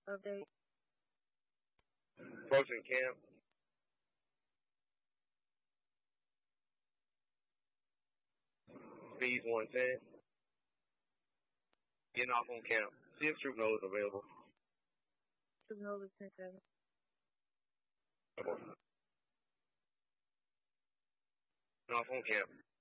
Update. Approaching camp. Speeds 110. Getting off on camp. See if troop nose available. Troop nose is 10-7. Getting off on camp.